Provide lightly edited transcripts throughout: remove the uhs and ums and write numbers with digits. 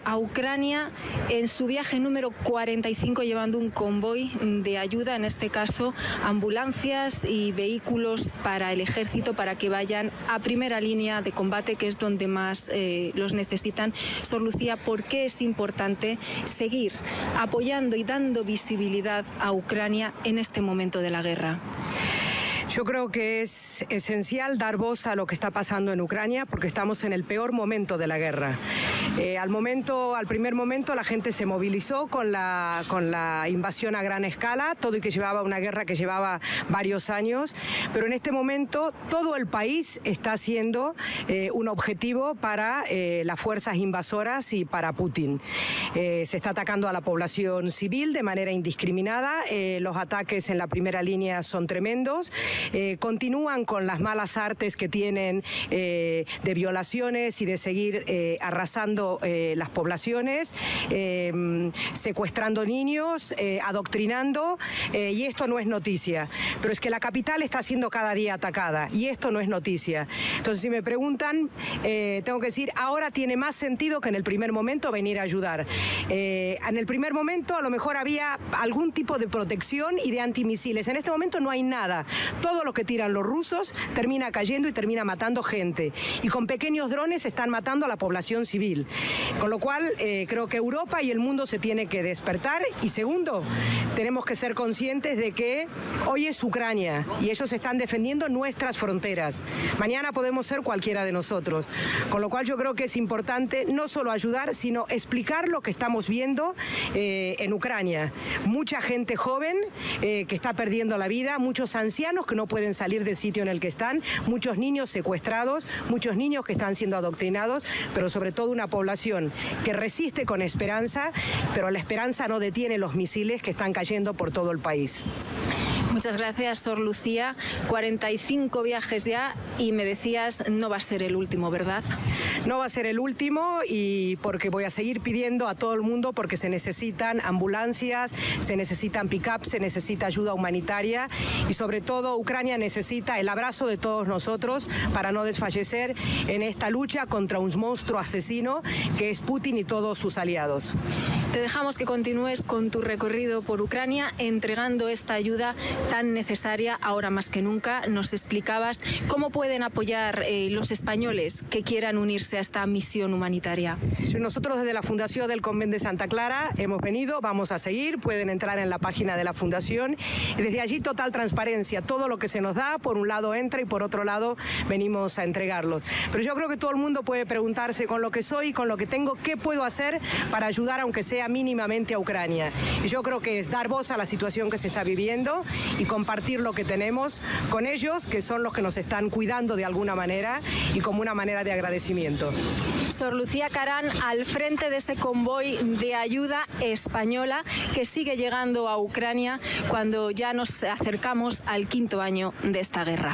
a Ucrania en su viaje número 45 llevando un convoy de ayuda, en este caso ambulancias y vehículos para el ejército para que vayan a primera línea de combate, que es donde más los necesitan. Sor Lucía, ¿por qué es importante seguir apoyando y dando visibilidad a Ucrania en este momento de la guerra? Yo creo que es esencial dar voz a lo que está pasando en Ucrania porque estamos en el peor momento de la guerra. Al primer momento la gente se movilizó con la invasión a gran escala, todo y que llevaba una guerra que llevaba varios años, pero en este momento todo el país está siendo un objetivo para las fuerzas invasoras y para Putin. Se está atacando a la población civil de manera indiscriminada, los ataques en la primera línea son tremendos. Continúan con las malas artes que tienen de violaciones y de seguir arrasando las poblaciones, secuestrando niños, adoctrinando, y esto no es noticia. Pero es que la capital está siendo cada día atacada y esto no es noticia. Entonces, si me preguntan, tengo que decir, ahora tiene más sentido que en el primer momento venir a ayudar. En el primer momento a lo mejor había algún tipo de protección y de antimisiles. En este momento no hay nada. Todo lo que tiran los rusos termina cayendo y termina matando gente. Y con pequeños drones están matando a la población civil. Con lo cual, creo que Europa y el mundo se tiene que despertar. Y segundo, tenemos que ser conscientes de que hoy es Ucrania y ellos están defendiendo nuestras fronteras. Mañana podemos ser cualquiera de nosotros. Con lo cual yo creo que es importante no solo ayudar, sino explicar lo que estamos viendo en Ucrania. Mucha gente joven que está perdiendo la vida, muchos ancianos que no pueden salir del sitio en el que están, muchos niños secuestrados, muchos niños que están siendo adoctrinados, pero sobre todo una población que resiste con esperanza, pero la esperanza no detiene los misiles que están cayendo por todo el país. Muchas gracias, Sor Lucía. 45 viajes ya y me decías, no va a ser el último, ¿verdad? No va a ser el último y porque voy a seguir pidiendo a todo el mundo porque se necesitan ambulancias, se necesitan pick-ups, se necesita ayuda humanitaria y sobre todo Ucrania necesita el abrazo de todos nosotros para no desfallecer en esta lucha contra un monstruo asesino que es Putin y todos sus aliados. Te dejamos que continúes con tu recorrido por Ucrania entregando esta ayuda tan necesaria ahora más que nunca. Nos explicabas cómo pueden apoyar los españoles que quieran unirse a esta misión humanitaria. Nosotros desde la Fundación del Convent de Santa Clara hemos venido, vamos a seguir, pueden entrar en la página de la Fundación y desde allí total transparencia, todo lo que se nos da, por un lado entra y por otro lado venimos a entregarlos. Pero yo creo que todo el mundo puede preguntarse con lo que soy, con lo que tengo, ¿qué puedo hacer para ayudar aunque sea mínimamente a Ucrania? Y yo creo que es dar voz a la situación que se está viviendo y compartir lo que tenemos con ellos, que son los que nos están cuidando de alguna manera y como una manera de agradecimiento. Sor Lucía Carán al frente de ese convoy de ayuda española que sigue llegando a Ucrania cuando ya nos acercamos al 5º año de esta guerra.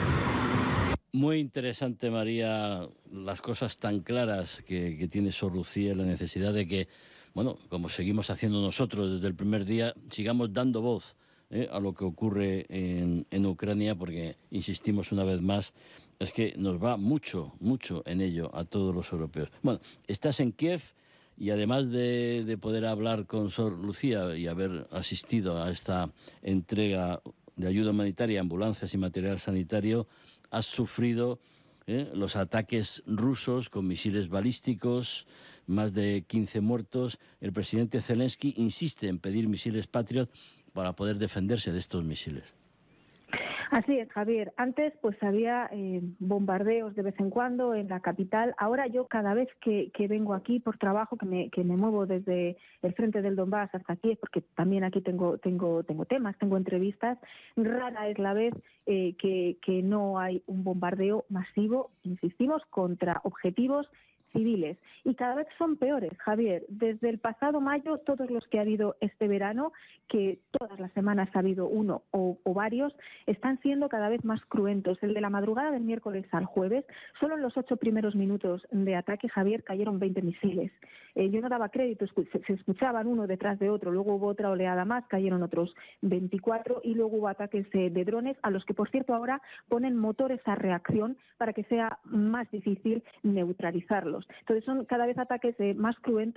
Muy interesante, María, las cosas tan claras que tiene Sor Lucía, la necesidad de que, bueno, como seguimos haciendo nosotros desde el primer día, sigamos dando voz a lo que ocurre en Ucrania, porque, insistimos una vez más, es que nos va mucho, mucho en ello a todos los europeos. Bueno, estás en Kiev y además de poder hablar con Sor Lucía y haber asistido a esta entrega de ayuda humanitaria, ambulancias y material sanitario, has sufrido los ataques rusos con misiles balísticos, más de 15 muertos. El presidente Zelensky insiste en pedir misiles Patriot para poder defenderse de estos misiles. Así es, Javier. Antes pues había bombardeos de vez en cuando en la capital. Ahora yo cada vez que vengo aquí por trabajo, que me muevo desde el frente del Donbass hasta aquí, porque también aquí tengo temas, tengo entrevistas, rara es la vez que no hay un bombardeo masivo, insistimos, contra objetivos civiles. Y cada vez son peores, Javier. Desde el pasado mayo, todos los que ha habido este verano, que todas las semanas ha habido uno o varios, están siendo cada vez más cruentos. El de la madrugada del miércoles al jueves, solo en los 8 primeros minutos de ataque, Javier, cayeron 20 misiles. Yo no daba crédito, se escuchaban uno detrás de otro, luego hubo otra oleada más, cayeron otros 24 y luego hubo ataques de drones, a los que, por cierto, ahora ponen motores a reacción para que sea más difícil neutralizarlos. Entonces son cada vez ataques más cruentos.